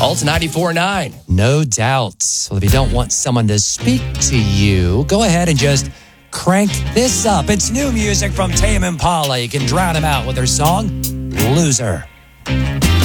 Pulse 94.9. No doubt. Well, if you don't want someone to speak to you, go ahead and just crank this up. It's new music from Tame Impala. You can drown him out with their song, Loser.